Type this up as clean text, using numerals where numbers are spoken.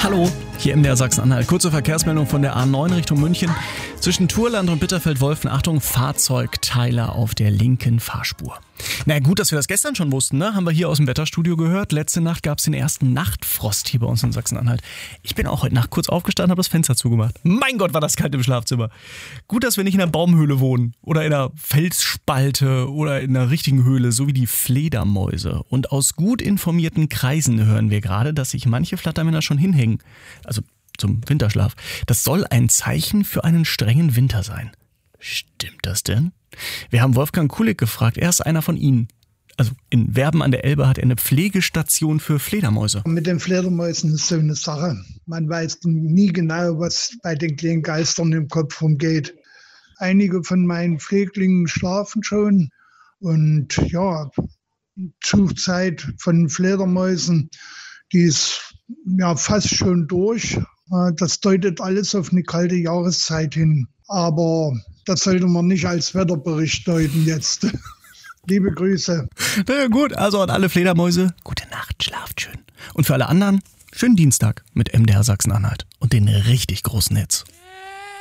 Hallo, hier MDR Sachsen-Anhalt. Kurze Verkehrsmeldung von der A9 Richtung München. Zwischen Thurland und Bitterfeld-Wolfen, Achtung, Fahrzeugteiler auf der linken Fahrspur. Na gut, dass wir das gestern schon wussten, ne? Haben wir hier aus dem Wetterstudio gehört. Letzte Nacht gab es den ersten Nachtfrost hier bei uns in Sachsen-Anhalt. Ich bin auch heute Nacht kurz aufgestanden, habe das Fenster zugemacht. Mein Gott, war das kalt im Schlafzimmer. Gut, dass wir nicht in einer Baumhöhle wohnen oder in einer Felsspalte oder in einer richtigen Höhle, so wie die Fledermäuse. Und aus gut informierten Kreisen hören wir gerade, dass sich manche Flattermänner schon hinhängen. Also zum Winterschlaf. Das soll ein Zeichen für einen strengen Winter sein. Stimmt das denn? Wir haben Wolfgang Kulik gefragt, er ist einer von Ihnen. Also in Werben an der Elbe hat er eine Pflegestation für Fledermäuse. Mit den Fledermäusen ist so eine Sache. Man weiß nie genau, was bei den kleinen Geistern im Kopf rumgeht. Einige von meinen Pfleglingen schlafen schon und ja, Zugzeit von Fledermäusen, die ist ja fast schon durch. Das deutet alles auf eine kalte Jahreszeit hin. Aber das sollte man nicht als Wetterbericht deuten jetzt. Liebe Grüße. Na ja, gut, also an alle Fledermäuse, gute Nacht, schlaft schön. Und für alle anderen, schönen Dienstag mit MDR Sachsen-Anhalt und den richtig großen Hits.